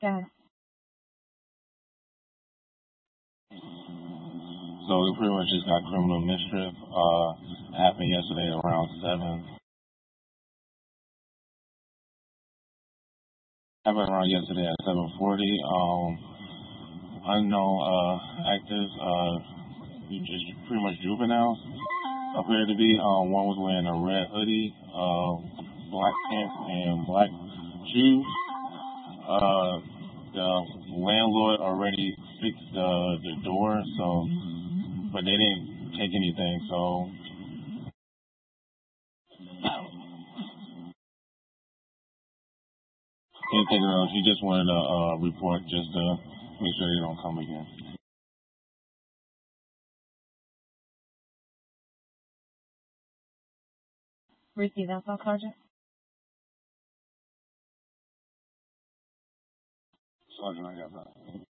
Go ahead. So we pretty much just got criminal mischief. Happened yesterday around 7. Happened around yesterday at 7:40. Unknown actors, just pretty much juveniles, appeared to be. One was wearing a red hoodie, black pants, and black shoes. The landlord already fixed the door, so but they didn't take anything. So anything else? You just wanted to report just to make sure they don't come again. Receive that, Sergeant. Sergeant, I got that.